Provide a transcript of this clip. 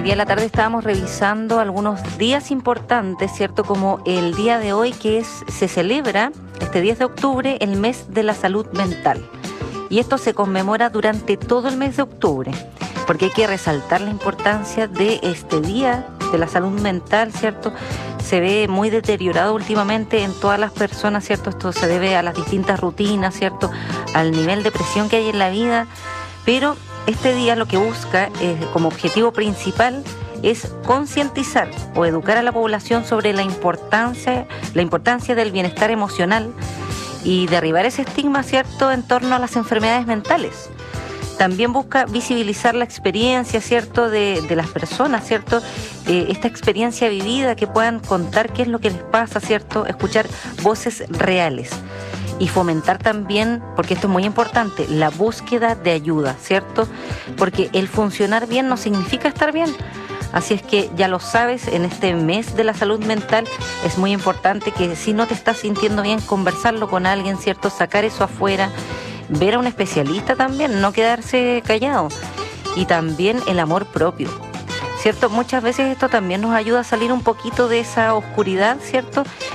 día en la tarde estábamos revisando algunos días importantes, ¿cierto? Como el día de hoy, se celebra este 10 de octubre el mes de la salud mental. Y esto se conmemora durante todo el mes de octubre, porque hay que resaltar la importancia de este día de la salud mental, ¿cierto? Se ve muy deteriorado últimamente en todas las personas, ¿cierto? Esto se debe a las distintas rutinas, ¿cierto? Al nivel de presión que hay en la vida, pero este día lo que busca como objetivo principal es concientizar o educar a la población sobre la importancia del bienestar emocional y derribar ese estigma, ¿cierto?, en torno a las enfermedades mentales. También busca visibilizar la experiencia, ¿cierto?, de las personas, ¿cierto?, esta experiencia vivida, que puedan contar qué es lo que les pasa, ¿cierto?, escuchar voces reales. Y fomentar también, porque esto es muy importante, la búsqueda de ayuda, ¿cierto? Porque el funcionar bien no significa estar bien. Así es que ya lo sabes, en este mes de la salud mental es muy importante que si no te estás sintiendo bien, conversarlo con alguien, ¿cierto? Sacar eso afuera, ver a un especialista también, no quedarse callado. Y también el amor propio, ¿cierto? Muchas veces esto también nos ayuda a salir un poquito de esa oscuridad, ¿cierto?